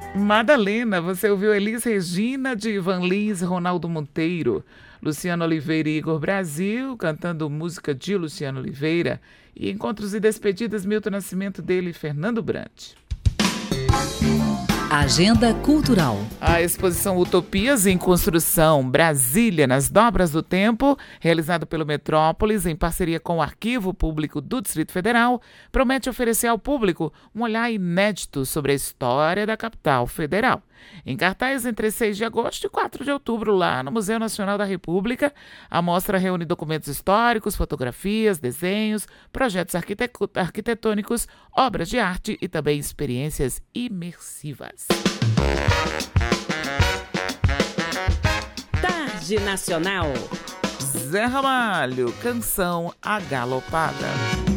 Madalena, você ouviu Elis Regina, de Ivan Lins, Ronaldo Monteiro, Luciano Oliveira e Igor Brasil, cantando música de Luciano Oliveira, e Encontros e Despedidas, Milton Nascimento dele e Fernando Brant. Agenda Cultural. A exposição Utopias em Construção, Brasília, nas Dobras do Tempo, realizada pelo Metrópolis em parceria com o Arquivo Público do Distrito Federal, promete oferecer ao público um olhar inédito sobre a história da capital federal. Em cartaz entre 6 de agosto e 4 de outubro, lá no Museu Nacional da República, a mostra reúne documentos históricos, fotografias, desenhos, projetos arquitetônicos, obras de arte e também experiências imersivas. Tarde Nacional. Zé Ramalho, canção A Galopada.